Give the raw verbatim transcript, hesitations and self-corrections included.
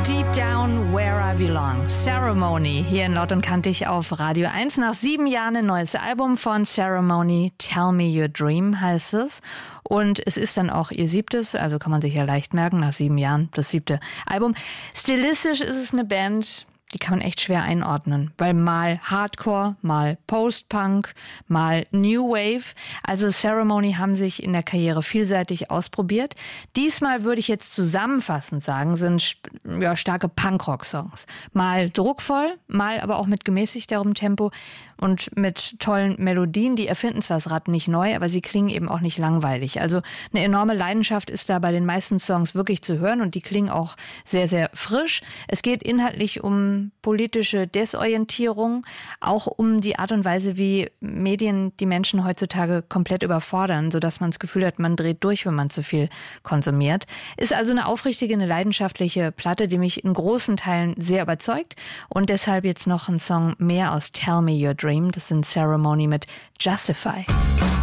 Deep Down Where I Belong. Ceremony hier in Laut und Kantig auf Radio eins. Nach sieben Jahren ein neues Album von Ceremony. Tell Me Your Dream heißt es. Und es ist dann auch ihr siebtes, also kann man sich ja leicht merken, nach sieben Jahren das siebte Album. Stilistisch ist es eine Band, die kann man echt schwer einordnen, weil mal Hardcore, mal Post-Punk, mal New Wave. Also Ceremony haben sich in der Karriere vielseitig ausprobiert. Diesmal würde ich jetzt zusammenfassend sagen, sind ja, starke Punkrock-Songs. Mal druckvoll, mal aber auch mit gemäßigterem Tempo und mit tollen Melodien. Die erfinden zwar das Rad nicht neu, aber sie klingen eben auch nicht langweilig. Also eine enorme Leidenschaft ist da bei den meisten Songs wirklich zu hören und die klingen auch sehr, sehr frisch. Es geht inhaltlich um politische Desorientierung, auch um die Art und Weise, wie Medien die Menschen heutzutage komplett überfordern, sodass man das Gefühl hat, man dreht durch, wenn man zu viel konsumiert. Ist also eine aufrichtige, eine leidenschaftliche Platte, die mich in großen Teilen sehr überzeugt. Und deshalb jetzt noch ein Song mehr aus Tell Me Your Dream. Das sind Ceremony mit Justify.